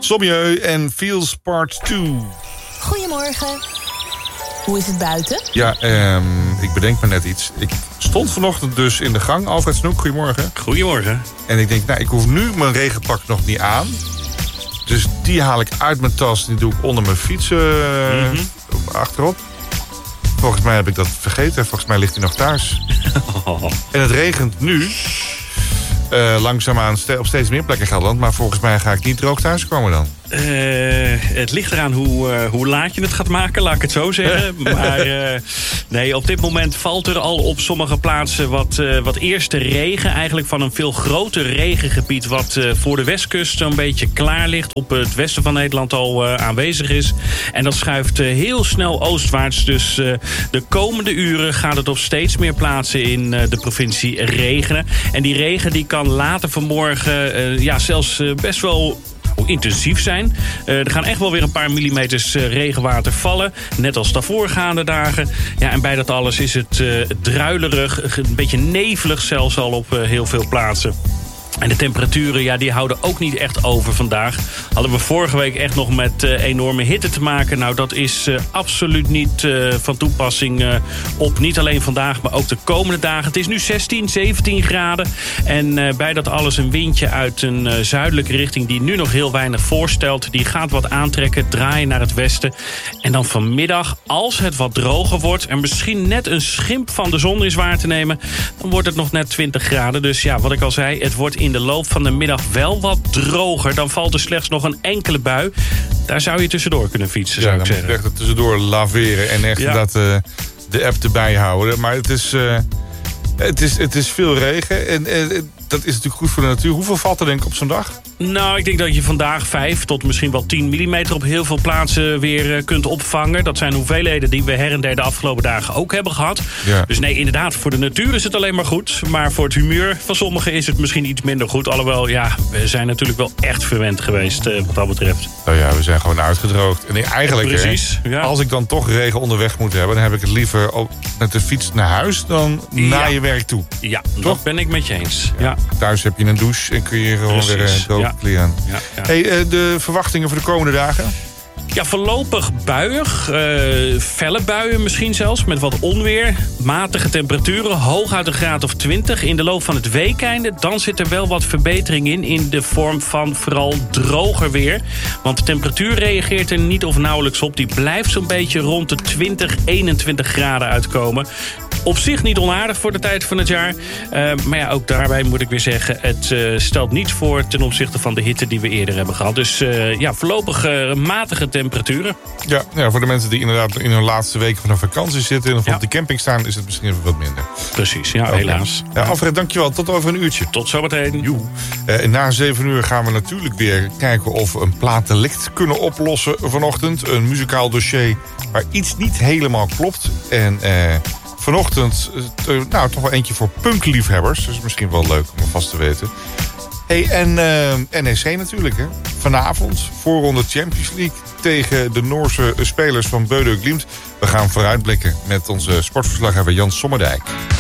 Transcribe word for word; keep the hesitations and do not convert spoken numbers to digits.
Sommieu en Feels Part twee. Goedemorgen. Hoe is het buiten? Ja, um, ik bedenk me net iets. Ik stond vanochtend dus in de gang. Alfred Snoek, goedemorgen. Goedemorgen. En ik denk, nou, ik hoef nu mijn regenpak nog niet aan. Dus die haal ik uit mijn tas. Die doe ik onder mijn fiets uh, mm-hmm. achterop. Volgens mij heb ik dat vergeten. Volgens mij ligt hij nog thuis. Oh. En het regent nu. Uh, langzaamaan op steeds meer plekken in Gelderland. Maar volgens mij ga ik niet droog thuiskomen dan. Uh, het ligt eraan hoe, uh, hoe laat je het gaat maken, laat ik het zo zeggen. Maar uh, nee, op dit moment valt er al op sommige plaatsen wat, uh, wat eerste regen. Eigenlijk van een veel groter regengebied wat uh, voor de westkust een beetje klaar ligt. Op het westen van Nederland al uh, aanwezig is. En dat schuift uh, heel snel oostwaarts. Dus uh, de komende uren gaat het op steeds meer plaatsen in uh, de provincie regenen. En die regen die kan later vanmorgen uh, ja, zelfs uh, best wel intensief zijn. Uh, er gaan echt wel weer een paar millimeters uh, regenwater vallen. Net als de voorgaande dagen. Ja, en bij dat alles is het uh, druilerig, een beetje nevelig zelfs al op uh, heel veel plaatsen. En de temperaturen, ja, die houden ook niet echt over vandaag. Hadden we vorige week echt nog met uh, enorme hitte te maken. Nou, dat is uh, absoluut niet uh, van toepassing uh, op niet alleen vandaag, maar ook de komende dagen. Het is nu zestien, zeventien graden. En uh, bij dat alles een windje uit een uh, zuidelijke richting die nu nog heel weinig voorstelt. Die gaat wat aantrekken, draaien naar het westen. En dan vanmiddag, als het wat droger wordt en misschien net een schimp van de zon is waar te nemen, dan wordt het nog net twintig graden. Dus ja, wat ik al zei, het wordt in de loop van de middag wel wat droger. Dan valt er slechts nog een enkele bui. Daar zou je tussendoor kunnen fietsen, zou ja, ik dan zeggen. moet je echt tussendoor laveren en echt ja. dat, uh, de app erbij houden. Maar het is, uh, het is, het is veel regen. En uh, dat is natuurlijk goed voor de natuur. Hoeveel valt er denk ik op zo'n dag? Nou, ik denk dat je vandaag vijf tot misschien wel tien millimeter op heel veel plaatsen weer kunt opvangen. Dat zijn hoeveelheden die we her en der de afgelopen dagen ook hebben gehad. Ja. Dus nee, inderdaad, voor de natuur is het alleen maar goed. Maar voor het humeur van sommigen is het misschien iets minder goed. Alhoewel, ja, we zijn natuurlijk wel echt verwend geweest uh, wat dat betreft. Nou ja, we zijn gewoon uitgedroogd. En eigenlijk, Precies, hè, ja. als ik dan toch regen onderweg moet hebben, dan heb ik het liever op, met de fiets naar huis dan ja. naar je werk toe. Ja, toch? Dat ben ik met je eens. Ja. Ja. Thuis heb je een douche en kun je gewoon Precies. weer uh, droog ja. kleren aan. Ja, ja. Hey, uh, de verwachtingen voor de komende dagen? Ja, voorlopig buiig. Uh, felle buien misschien zelfs, met wat onweer. Matige temperaturen, hooguit een graad of twintig. In de loop van het weekeinde, dan zit er wel wat verbetering in... in de vorm van vooral droger weer. Want de temperatuur reageert er niet of nauwelijks op. Die blijft zo'n beetje rond de twintig, eenentwintig graden uitkomen. Op zich niet onaardig voor de tijd van het jaar. Uh, maar ja, ook daarbij moet ik weer zeggen... het uh, stelt niets voor ten opzichte van de hitte die we eerder hebben gehad. Dus uh, ja, voorlopig uh, matige temperaturen. Ja, ja, voor de mensen die inderdaad in hun laatste weken van een vakantie zitten... of ja. op de camping staan, is het misschien even wat minder. Precies, ja, okay. helaas. Ja, Alfred, dankjewel. Tot over een uurtje. Tot zometeen. Joe. Uh, na zeven uur gaan we natuurlijk weer kijken of we een plaatdelict kunnen oplossen vanochtend. Een muzikaal dossier waar iets niet helemaal klopt. En... Uh, Vanochtend, nou, toch wel eentje voor punkliefhebbers. Dus misschien wel leuk om vast te weten. Hey, en uh, N E C natuurlijk, hè. Vanavond, voorronde Champions League... tegen de Noorse spelers van Bodø Glimt. We gaan vooruitblikken met onze sportverslaggever Jan Sommerdijk.